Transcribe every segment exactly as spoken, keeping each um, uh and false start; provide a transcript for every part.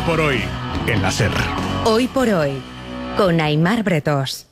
por hoy, en la SER. Hoy por hoy, con Aimar Bretós.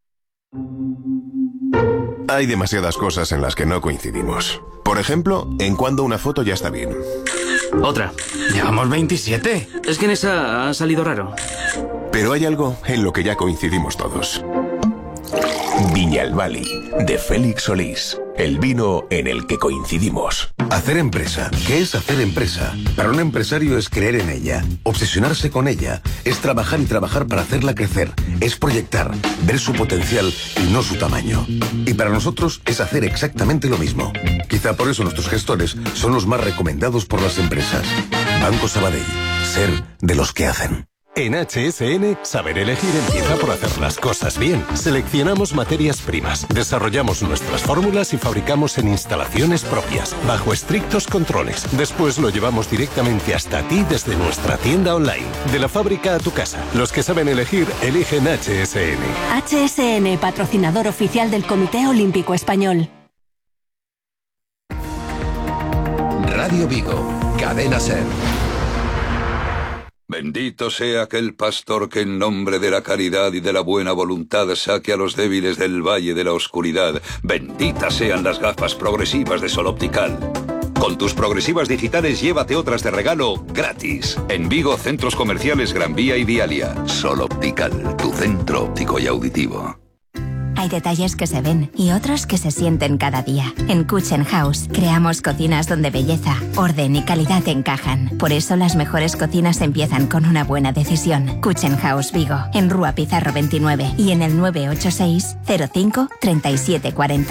Hay demasiadas cosas en las que no coincidimos. Por ejemplo, en cuando una foto ya está bien. Otra. Llevamos veintisiete. Es que en esa ha salido raro. Pero hay algo en lo que ya coincidimos todos. Viñalbali, de Félix Solís. El vino en el que coincidimos. Hacer empresa. ¿Qué es hacer empresa? Para un empresario es creer en ella, obsesionarse con ella, es trabajar y trabajar para hacerla crecer, es proyectar, ver su potencial y no su tamaño. Y para nosotros es hacer exactamente lo mismo. Quizá por eso nuestros gestores son los más recomendados por las empresas. Banco Sabadell. Ser de los que hacen. En H S N, saber elegir empieza por hacer las cosas bien. Seleccionamos materias primas, desarrollamos nuestras fórmulas y fabricamos en instalaciones propias, bajo estrictos controles. Después lo llevamos directamente hasta ti desde nuestra tienda online. De la fábrica a tu casa. Los que saben elegir, eligen H S N. H S N, patrocinador oficial del Comité Olímpico Español. Radio Vigo, Cadena SER. Bendito sea aquel pastor que en nombre de la caridad y de la buena voluntad saque a los débiles del valle de la oscuridad. Benditas sean las gafas progresivas de Sol Optical. Con tus progresivas digitales llévate otras de regalo gratis. En Vigo, centros comerciales Gran Vía y Vialia. Sol Optical, tu centro óptico y auditivo. Hay detalles que se ven y otros que se sienten cada día. En Kitchen House creamos cocinas donde belleza, orden y calidad encajan. Por eso las mejores cocinas empiezan con una buena decisión. Kitchen House Vigo, en Rúa Pizarro veintinueve y en el nueve ocho seis cero cinco treinta y siete cuarenta.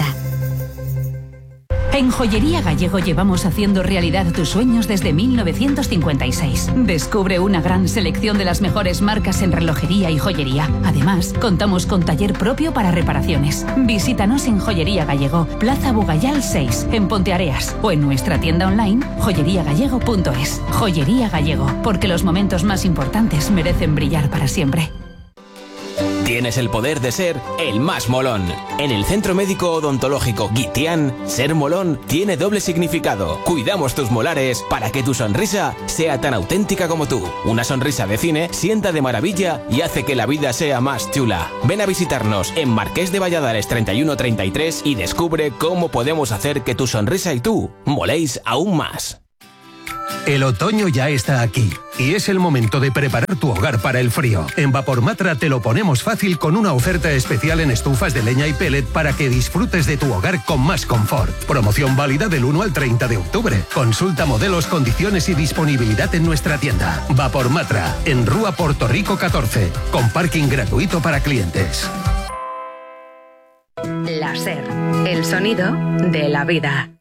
En Joyería Gallego llevamos haciendo realidad tus sueños desde mil novecientos cincuenta y seis. Descubre una gran selección de las mejores marcas en relojería y joyería. Además, contamos con taller propio para reparaciones. Visítanos en Joyería Gallego, Plaza Bugayal seis, en Ponteareas, o en nuestra tienda online joyería gallego punto es. Joyería Gallego, porque los momentos más importantes merecen brillar para siempre. Tienes el poder de ser el más molón. En el Centro Médico Odontológico Guitián, ser molón tiene doble significado. Cuidamos tus molares para que tu sonrisa sea tan auténtica como tú. Una sonrisa de cine sienta de maravilla y hace que la vida sea más chula. Ven a visitarnos en Marqués de Valladares treinta y uno treinta y tres y descubre cómo podemos hacer que tu sonrisa y tú moléis aún más. El otoño ya está aquí y es el momento de preparar tu hogar para el frío. En Vapormatra te lo ponemos fácil con una oferta especial en estufas de leña y pellet para que disfrutes de tu hogar con más confort. Promoción válida del uno al treinta de octubre. Consulta modelos, condiciones y disponibilidad en nuestra tienda. Vapormatra, en Rúa Puerto Rico catorce, con parking gratuito para clientes. La SER, el sonido de la vida.